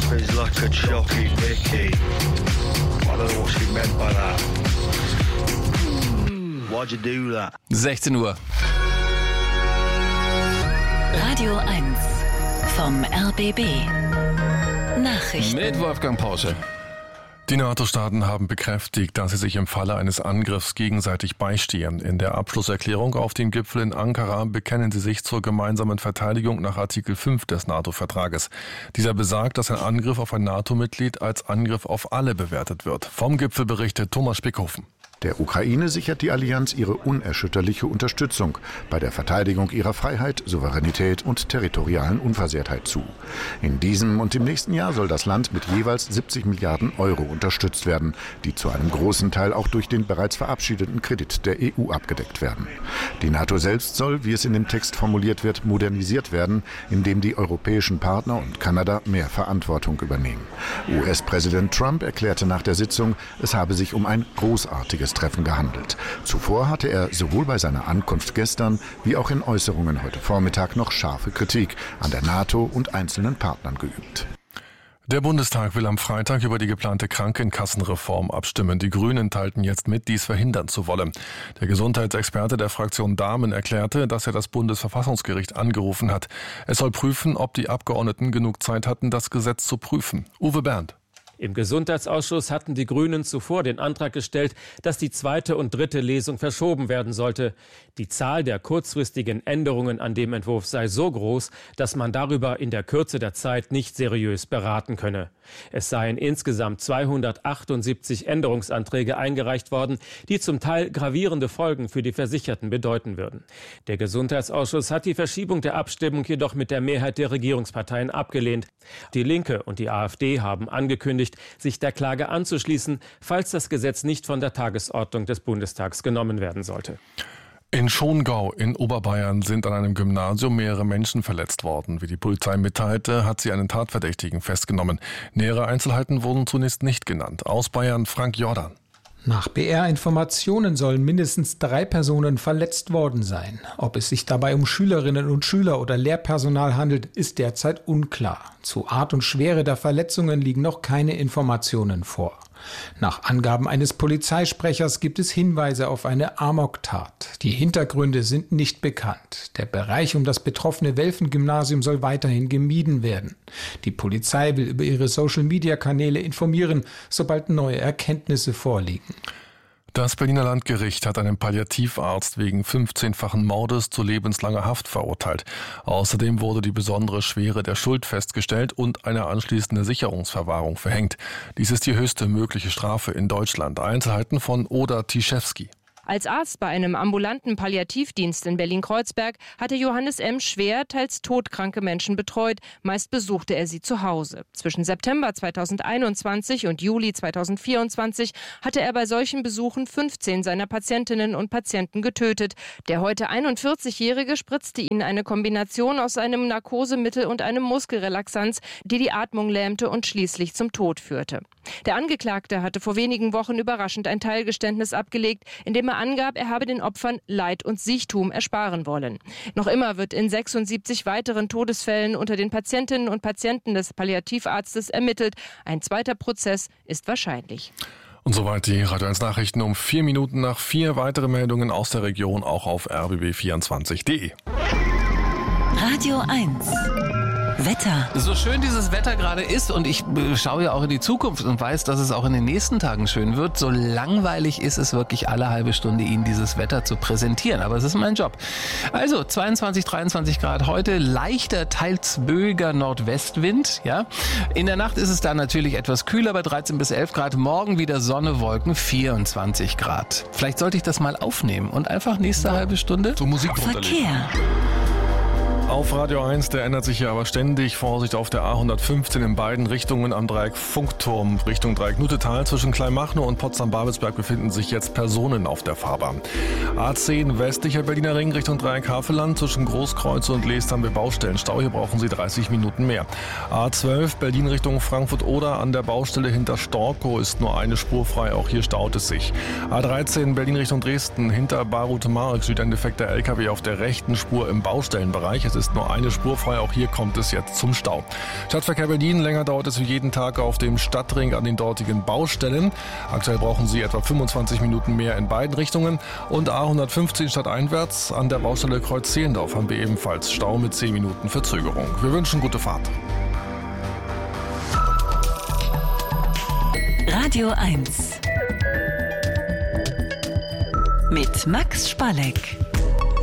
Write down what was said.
is like a jockey Mickey. I don't know what she meant by that. Why'd you do that? 16 Uhr. Radio 1 vom RBB. Nachrichten. Mit Wolfgang Porsche. Die NATO-Staaten haben bekräftigt, dass sie sich im Falle eines Angriffs gegenseitig beistehen. In der Abschlusserklärung auf dem Gipfel in Ankara bekennen sie sich zur gemeinsamen Verteidigung nach Artikel 5 des NATO-Vertrages. Dieser besagt, dass ein Angriff auf ein NATO-Mitglied als Angriff auf alle bewertet wird. Vom Gipfel berichtet Thomas Spickhofen. Der Ukraine sichert die Allianz ihre unerschütterliche Unterstützung bei der Verteidigung ihrer Freiheit, Souveränität und territorialen Unversehrtheit zu. In diesem und im nächsten Jahr soll das Land mit jeweils 70 Milliarden Euro unterstützt werden, die zu einem großen Teil auch durch den bereits verabschiedeten Kredit der EU abgedeckt werden. Die NATO selbst soll, wie es in dem Text formuliert wird, modernisiert werden, indem die europäischen Partner und Kanada mehr Verantwortung übernehmen. US-Präsident Trump erklärte nach der Sitzung, es habe sich um ein großartiges Treffen gehandelt. Zuvor hatte er sowohl bei seiner Ankunft gestern wie auch in Äußerungen heute Vormittag noch scharfe Kritik an der NATO und einzelnen Partnern geübt. Der Bundestag will am Freitag über die geplante Krankenkassenreform abstimmen. Die Grünen teilten jetzt mit, dies verhindern zu wollen. Der Gesundheitsexperte der Fraktion Dahmen erklärte, dass er das Bundesverfassungsgericht angerufen hat. Es soll prüfen, ob die Abgeordneten genug Zeit hatten, das Gesetz zu prüfen. Uwe Berndt. Im Gesundheitsausschuss hatten die Grünen zuvor den Antrag gestellt, dass die zweite und dritte Lesung verschoben werden sollte. Die Zahl der kurzfristigen Änderungen an dem Entwurf sei so groß, dass man darüber in der Kürze der Zeit nicht seriös beraten könne. Es seien insgesamt 278 Änderungsanträge eingereicht worden, die zum Teil gravierende Folgen für die Versicherten bedeuten würden. Der Gesundheitsausschuss hat die Verschiebung der Abstimmung jedoch mit der Mehrheit der Regierungsparteien abgelehnt. Die Linke und die AfD haben angekündigt, sich der Klage anzuschließen, falls das Gesetz nicht von der Tagesordnung des Bundestags genommen werden sollte. In Schongau in Oberbayern sind an einem Gymnasium mehrere Menschen verletzt worden. Wie die Polizei mitteilte, hat sie einen Tatverdächtigen festgenommen. Nähere Einzelheiten wurden zunächst nicht genannt. Aus Bayern Frank Jordan. Nach BR-Informationen sollen mindestens 3 Personen verletzt worden sein. Ob es sich dabei um Schülerinnen und Schüler oder Lehrpersonal handelt, ist derzeit unklar. Zu Art und Schwere der Verletzungen liegen noch keine Informationen vor. Nach Angaben eines Polizeisprechers gibt es Hinweise auf eine Amoktat. Die Hintergründe sind nicht bekannt. Der Bereich um das betroffene Welfen-Gymnasium soll weiterhin gemieden werden. Die Polizei will über ihre Social-Media-Kanäle informieren, sobald neue Erkenntnisse vorliegen. Das Berliner Landgericht hat einen Palliativarzt wegen 15-fachen Mordes zu lebenslanger Haft verurteilt. Außerdem wurde die besondere Schwere der Schuld festgestellt und eine anschließende Sicherungsverwahrung verhängt. Dies ist die höchste mögliche Strafe in Deutschland. Einzelheiten von Oda Tischewski. Als Arzt bei einem ambulanten Palliativdienst in Berlin-Kreuzberg hatte Johannes M. schwer, teils todkranke Menschen betreut. Meist besuchte er sie zu Hause. Zwischen September 2021 und Juli 2024 hatte er bei solchen Besuchen 15 seiner Patientinnen und Patienten getötet. Der heute 41-Jährige spritzte ihnen eine Kombination aus einem Narkosemittel und einem Muskelrelaxanz, die die Atmung lähmte und schließlich zum Tod führte. Der Angeklagte hatte vor wenigen Wochen überraschend ein Teilgeständnis abgelegt, in dem er angab, er habe den Opfern Leid und Siechtum ersparen wollen. Noch immer wird in 76 weiteren Todesfällen unter den Patientinnen und Patienten des Palliativarztes ermittelt. Ein zweiter Prozess ist wahrscheinlich. Und soweit die Radio 1 Nachrichten um 4 Minuten nach 4. Weitere Meldungen aus der Region auch auf rbb24.de. Radio 1 Wetter. So schön dieses Wetter gerade ist und ich schaue ja auch in die Zukunft und weiß, dass es auch in den nächsten Tagen schön wird, so langweilig ist es wirklich alle halbe Stunde Ihnen dieses Wetter zu präsentieren. Aber es ist mein Job. Also 22, 23 Grad heute, leichter, teils böiger Nordwestwind. Ja. In der Nacht ist es dann natürlich etwas kühler bei 13 bis 11 Grad. Morgen wieder Sonne, Wolken, 24 Grad. Vielleicht sollte ich das mal aufnehmen und einfach nächste halbe Stunde so Musik Verkehr. Auf Radio 1, der ändert sich hier aber ständig. Vorsicht auf der A115 in beiden Richtungen am Dreieck Funkturm Richtung Dreieck Nuttetal. Zwischen Kleinmachnow und Potsdam-Babelsberg befinden sich jetzt Personen auf der Fahrbahn. A10 westlicher Berliner Ring Richtung Dreieck Havelland. Zwischen Großkreuz und Leest haben wir Baustellenstau. Hier brauchen Sie 30 Minuten mehr. A12 Berlin Richtung Frankfurt-Oder. An der Baustelle hinter Storkow ist nur eine Spur frei. Auch hier staut es sich. A13 Berlin Richtung Dresden. Hinter Barut-Mark Südendeffekt der LKW auf der rechten Spur im Baustellenbereich. Es ist ist nur eine Spur frei. Auch hier kommt es jetzt zum Stau. Stadtverkehr Berlin, länger dauert es wie jeden Tag auf dem Stadtring an den dortigen Baustellen. Aktuell brauchen Sie etwa 25 Minuten mehr in beiden Richtungen. Und A115 stadteinwärts an der Baustelle Kreuz-Zehlendorf haben wir ebenfalls Stau mit 10 Minuten Verzögerung. Wir wünschen gute Fahrt. Radio 1 mit Max Spalleck.